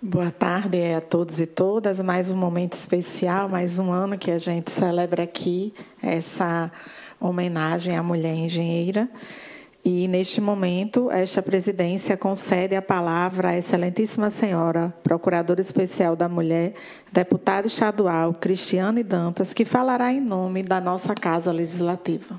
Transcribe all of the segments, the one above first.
Boa tarde a todos e todas. Mais um momento especial, mais um ano que a gente celebra aqui essa homenagem à mulher engenheira. E, neste momento, esta presidência concede a palavra à excelentíssima senhora, Procuradora Especial da Mulher, deputada estadual Cristiane Dantas, que falará em nome da nossa Casa Legislativa.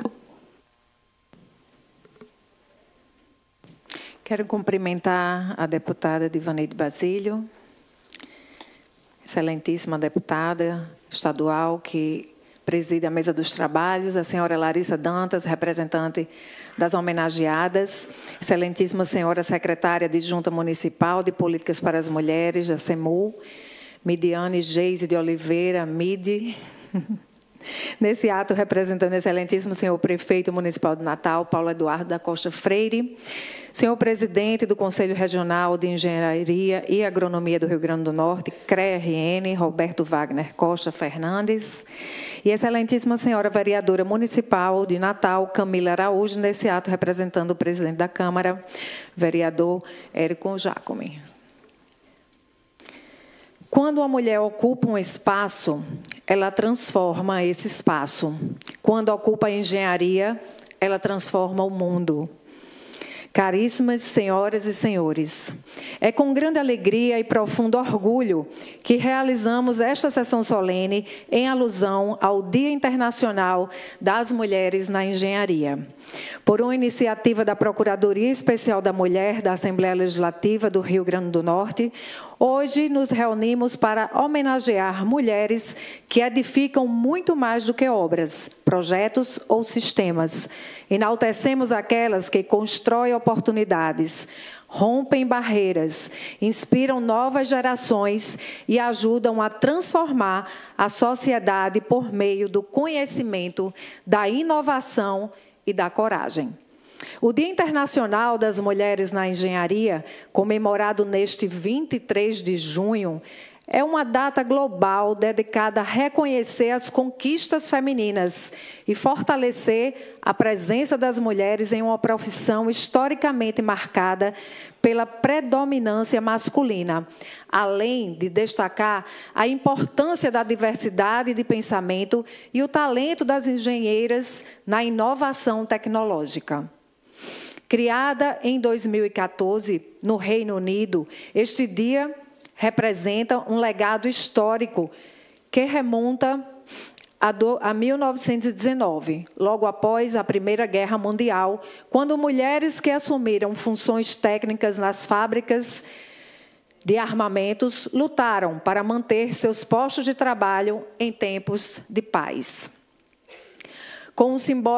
Quero cumprimentar a deputada Divaneide Basílio, excelentíssima deputada estadual que preside a mesa dos trabalhos, a senhora Larissa Dantas, representante das homenageadas, excelentíssima senhora secretária de Junta Municipal de Políticas para as Mulheres, da CEMU, Midiane Geise de Oliveira, MIDI. Nesse ato, representando o excelentíssimo senhor prefeito municipal de Natal, Paulo Eduardo da Costa Freire, senhor presidente do Conselho Regional de Engenharia e Agronomia do Rio Grande do Norte, CREA-RN, Roberto Wagner Costa Fernandes, e excelentíssima senhora vereadora municipal de Natal, Camila Araújo, nesse ato representando o presidente da Câmara, vereador Érico Jacome. Quando a mulher ocupa um espaço, ela transforma esse espaço. Quando ocupa a engenharia, ela transforma o mundo. Caríssimas senhoras e senhores, é com grande alegria e profundo orgulho que realizamos esta sessão solene em alusão ao Dia Internacional das Mulheres na Engenharia. Por uma iniciativa da Procuradoria Especial da Mulher da Assembleia Legislativa do Rio Grande do Norte, hoje nos reunimos para homenagear mulheres que edificam muito mais do que obras, projetos ou sistemas. Enaltecemos aquelas que constroem oportunidades, rompem barreiras, inspiram novas gerações e ajudam a transformar a sociedade por meio do conhecimento, da inovação e da coragem. O Dia Internacional das Mulheres na Engenharia, comemorado neste 23 de junho, é uma data global dedicada a reconhecer as conquistas femininas e fortalecer a presença das mulheres em uma profissão historicamente marcada pela predominância masculina, além de destacar a importância da diversidade de pensamento e o talento das engenheiras na inovação tecnológica. Criada em 2014 no Reino Unido, este dia representa um legado histórico que remonta a 1919, logo após a Primeira Guerra Mundial, quando mulheres que assumiram funções técnicas nas fábricas de armamentos lutaram para manter seus postos de trabalho em tempos de paz. Com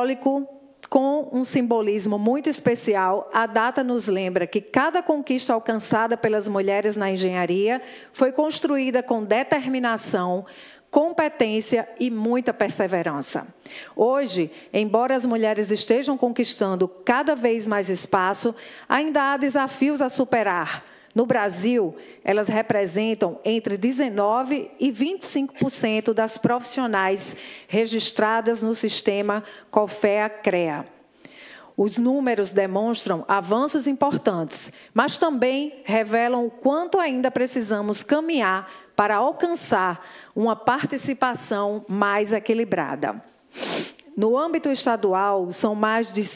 um simbolismo muito especial, a data nos lembra que cada conquista alcançada pelas mulheres na engenharia foi construída com determinação, competência e muita perseverança. Hoje, embora as mulheres estejam conquistando cada vez mais espaço, ainda há desafios a superar. No Brasil, elas representam entre 19% e 25% das profissionais registradas no sistema COFEA-CREA. Os números demonstram avanços importantes, mas também revelam o quanto ainda precisamos caminhar para alcançar uma participação mais equilibrada. No âmbito estadual, são mais de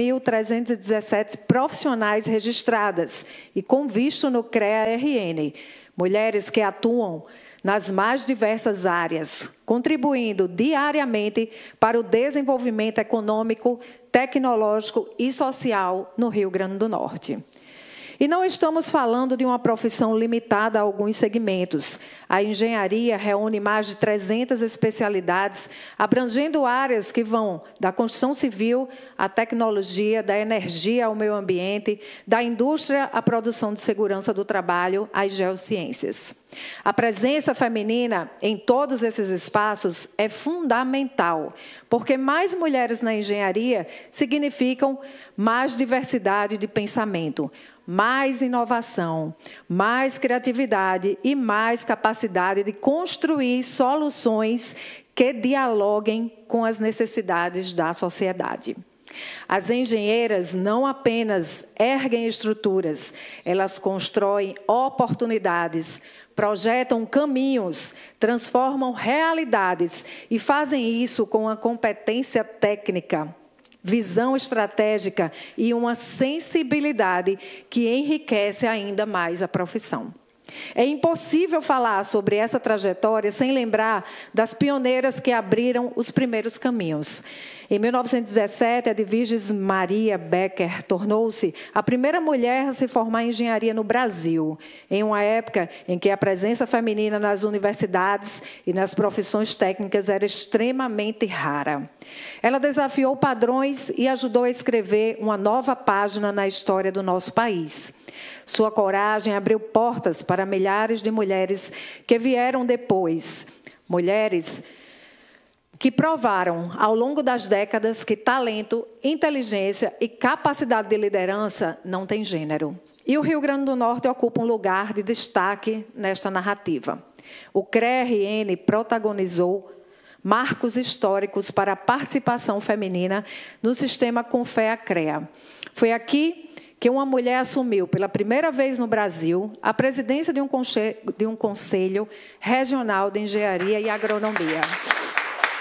5.317 profissionais registradas e com visto no CREA-RN, mulheres que atuam nas mais diversas áreas, contribuindo diariamente para o desenvolvimento econômico, tecnológico e social no Rio Grande do Norte. E não estamos falando de uma profissão limitada a alguns segmentos. A engenharia reúne mais de 300 especialidades, abrangendo áreas que vão da construção civil à tecnologia, da energia ao meio ambiente, da indústria à produção de segurança do trabalho, às geociências. A presença feminina em todos esses espaços é fundamental, porque mais mulheres na engenharia significam mais diversidade de pensamento, mais inovação, mais criatividade e mais capacidade de construir soluções que dialoguem com as necessidades da sociedade. As engenheiras não apenas erguem estruturas, elas constroem oportunidades, projetam caminhos, transformam realidades e fazem isso com uma competência técnica, visão estratégica e uma sensibilidade que enriquece ainda mais a profissão. É impossível falar sobre essa trajetória sem lembrar das pioneiras que abriram os primeiros caminhos. Em 1917, a Edviges Maria Becker tornou-se a primeira mulher a se formar em engenharia no Brasil, em uma época em que a presença feminina nas universidades e nas profissões técnicas era extremamente rara. Ela desafiou padrões e ajudou a escrever uma nova página na história do nosso país. Sua coragem abriu portas para milhares de mulheres que vieram depois. Mulheres que provaram, ao longo das décadas, que talento, inteligência e capacidade de liderança não têm gênero. E o Rio Grande do Norte ocupa um lugar de destaque nesta narrativa. O CREA-RN protagonizou marcos históricos para a participação feminina no sistema Confea-CREA. Foi aqui que uma mulher assumiu, pela primeira vez no Brasil, a presidência de um conselho regional de engenharia e agronomia.